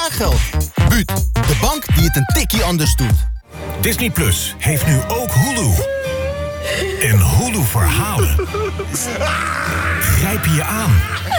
geld. Buut, de bank die het een tikkie anders doet. Disney Plus heeft nu ook Hulu. En Hulu verhalen grijpen je aan.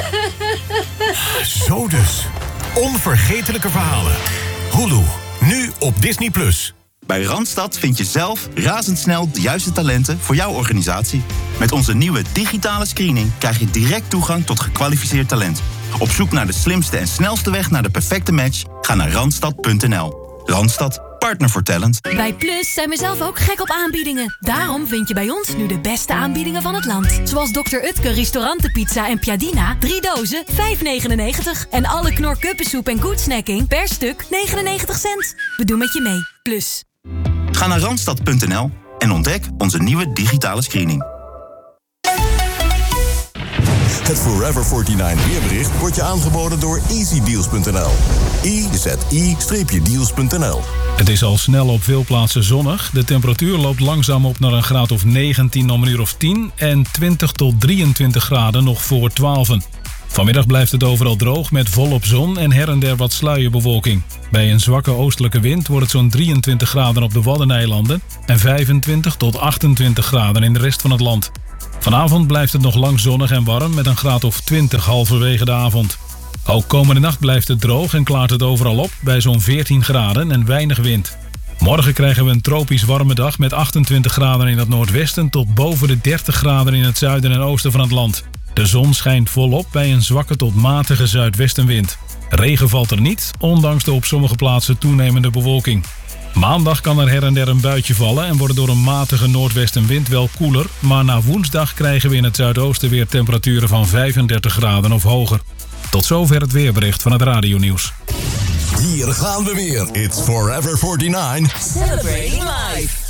Zo dus. Onvergetelijke verhalen. Hulu, nu op Disney Plus. Bij Randstad vind je zelf razendsnel de juiste talenten voor jouw organisatie. Met onze nieuwe digitale screening krijg je direct toegang tot gekwalificeerd talent. Op zoek naar de slimste en snelste weg naar de perfecte match? Ga naar Randstad.nl. Randstad, partner voor talent. Bij Plus zijn we zelf ook gek op aanbiedingen. Daarom vind je bij ons nu de beste aanbiedingen van het land. Zoals Dr. Utke restaurantenpizza en Piadina, 3 dozen, $5,99. En alle Knor kuppensoep en goedsnacking per stuk 99 cent. We doen met je mee. Plus. Ga naar Randstad.nl en ontdek onze nieuwe digitale screening. Het Forever 49 weerbericht wordt je aangeboden door easydeals.nl. EZI-deals.nl. Het is al snel op veel plaatsen zonnig. De temperatuur loopt langzaam op naar een graad of 19 om een uur of 10... en 20 tot 23 graden nog voor 12. Vanmiddag blijft het overal droog met volop zon en her en der wat sluierbewolking. Bij een zwakke oostelijke wind wordt het zo'n 23 graden op de Waddeneilanden... en 25 tot 28 graden in de rest van het land. Vanavond blijft het nog lang zonnig en warm met een graad of 20 halverwege de avond. Ook komende nacht blijft het droog en klaart het overal op bij zo'n 14 graden en weinig wind. Morgen krijgen we een tropisch warme dag met 28 graden in het noordwesten tot boven de 30 graden in het zuiden en oosten van het land. De zon schijnt volop bij een zwakke tot matige zuidwestenwind. Regen valt er niet, ondanks de op sommige plaatsen toenemende bewolking. Maandag kan er her en der een buitje vallen en worden door een matige noordwestenwind wel koeler. Maar na woensdag krijgen we in het zuidoosten weer temperaturen van 35 graden of hoger. Tot zover het weerbericht van het radionieuws. Hier gaan we weer. It's Forever 49. Celebrating life.